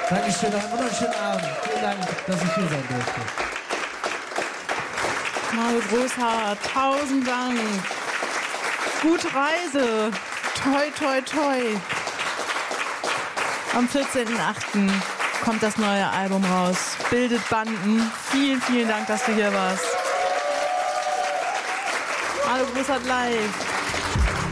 Dankeschön, einen wunderschönen Abend. Vielen Dank, dass ich hier sein durfte. Mario Großhardt, 1000 Dank. Gute Reise. Toi, toi, toi. Am 14.08. kommt das neue Album raus. Bildet Banden. Vielen, vielen Dank, dass du hier warst. Mario Großhardt live.